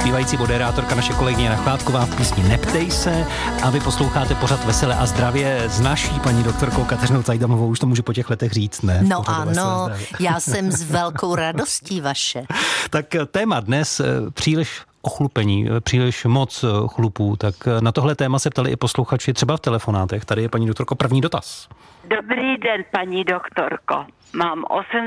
zpívající moderátorka, naše kolegyně Nachládková v písni Neptej se, a vy posloucháte pořad Veselé a zdravě s naší paní doktorkou Kateřinou Cajdamovou. Už to můžu po těch letech říct, ne? No ano, já jsem s velkou radostí vaše. Tak téma dnes příliš ochlupení, příliš moc chlupů, tak na tohle téma se ptali i posluchači třeba v telefonátech. Tady je, paní doktorko, první dotaz. Dobrý den, paní doktorko. Mám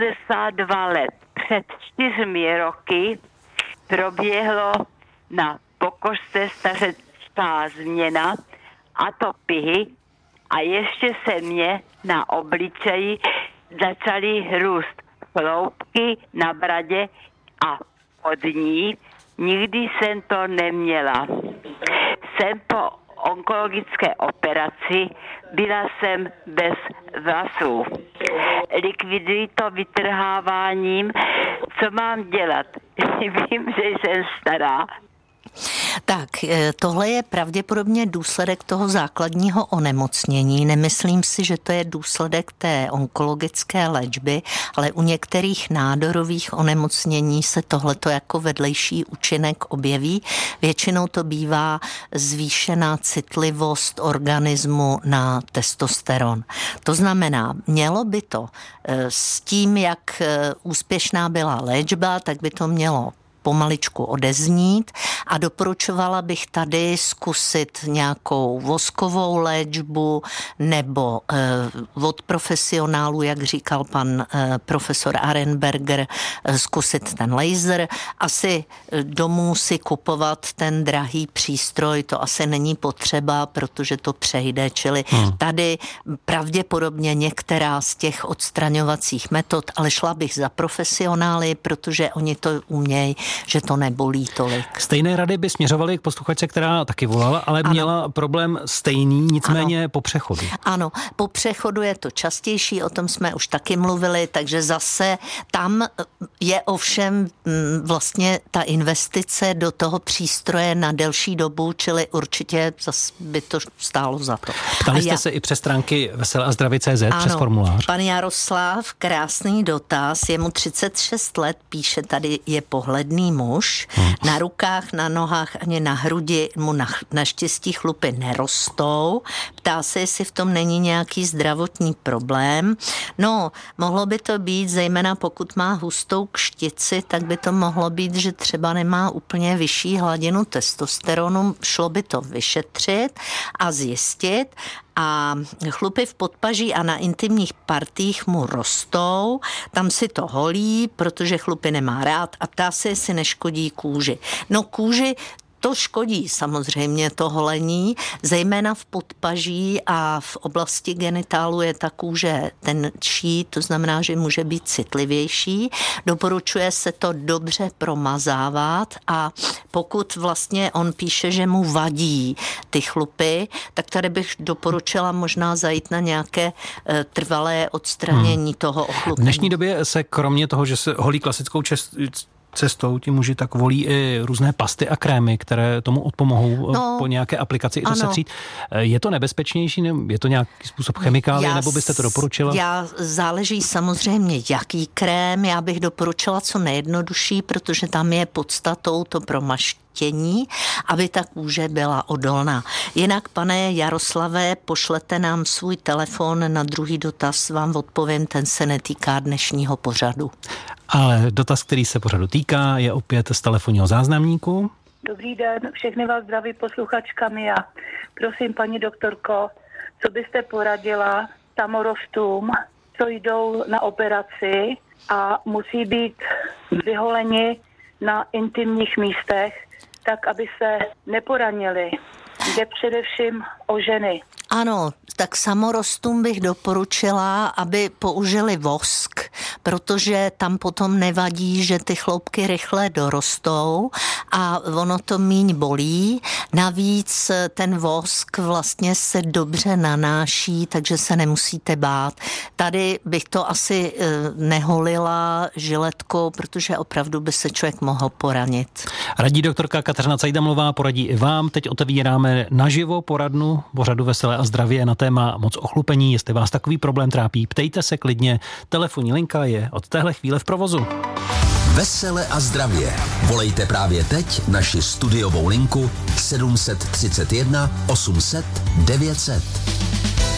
82 let. Před 4 roky proběhlo na pokožce stařecká změna atopii a ještě se mě na obličeji začaly růst chloupky na bradě a pod ní. Nikdy jsem to neměla. Jsem po onkologické operaci, byla jsem bez vlasů. Likviduji to vytrháváním. Co mám dělat? Vím, že jsem stará. Tak, tohle je pravděpodobně důsledek toho základního onemocnění. Nemyslím si, že to je důsledek té onkologické léčby, ale u některých nádorových onemocnění se tohleto jako vedlejší účinek objeví. Většinou to bývá zvýšená citlivost organismu na testosteron. To znamená, mělo by to s tím, jak úspěšná byla léčba, tak by to mělo pomaličku odeznít a doporučovala bych tady zkusit nějakou voskovou léčbu nebo od profesionálů, jak říkal pan profesor Arenberger, zkusit ten laser. Asi domů si kupovat ten drahý přístroj, to asi není potřeba, protože to přejde, čili tady pravděpodobně některá z těch odstraňovacích metod, ale šla bych za profesionály, protože oni to umějí, že to nebolí tolik. Stejné rady by směřovaly k posluchačce, která taky volala, ale měla problém stejný, nicméně po přechodu. Ano, po přechodu je to častější, o tom jsme už taky mluvili, takže zase tam je ovšem vlastně ta investice do toho přístroje na delší dobu, čili určitě zase by to stálo za to. Ptali jste se i přes stránky veseleazdravie.cz přes formulář. Pan Jaroslav, krásný dotaz, je mu 36 let, píše, tady je pohledný muž, na rukách, na nohách ani na hrudi mu naštěstí chlupy nerostou. Ptá se, jestli v tom není nějaký zdravotní problém. No, mohlo by to být, zejména pokud má hustou kštici, tak by to mohlo být, že třeba nemá úplně vyšší hladinu testosteronu. Šlo by to vyšetřit a zjistit. A chlupy v podpaží a na intimních partích mu rostou, tam si to holí, protože chlupy nemá rád a ptá se, jestli neškodí kůži. No kůži to škodí samozřejmě to holení, zejména v podpaží a v oblasti genitálu je ta kůže tenčí, to znamená, že může být citlivější. Doporučuje se to dobře promazávat a pokud vlastně on píše, že mu vadí ty chlupy, tak tady bych doporučila možná zajít na nějaké trvalé odstranění toho ochlupení. V dnešní době se kromě toho, že se holí klasickou cestou ti muži, tak volí i různé pasty a krémy, které tomu odpomohou po nějaké aplikaci i to setřít. Je to nebezpečnější? Je to nějaký způsob chemikálie, nebo byste to doporučila? Záleží samozřejmě, jaký krém. Já bych doporučila co nejjednodušší, protože tam je podstatou to promaštění, aby ta kůže byla odolná. Jinak, pane Jaroslave, pošlete nám svůj telefon, na druhý dotaz vám odpovím, ten se netýká dnešního pořadu. Ale dotaz, který se pořadu týká, je opět z telefonního záznamníku. Dobrý den, všechny vás zdraví posluchačka Mia. Prosím, paní doktorko, co byste poradila samorostům, co jdou na operaci a musí být vyholeni na intimních místech, tak aby se neporanili. Jde především o ženy. Ano, tak samorostům bych doporučila, aby použili vosk, protože tam potom nevadí, že ty chloupky rychle dorostou a ono to míň bolí. Navíc ten vosk vlastně se dobře nanáší, takže se nemusíte bát. Tady bych to asi neholila žiletkou, protože opravdu by se člověk mohl poranit. Radí doktorka Kateřina Cajdamová, poradí i vám. Teď otevíráme naživo poradnu pořadu Veselé a zdravě na téma moc ochlupení. Jestli vás takový problém trápí, ptejte se klidně. Telefonní linka je od téhle chvíle v provozu. Vesele a zdravě. Volejte právě teď naši studiovou linku 731 800 900.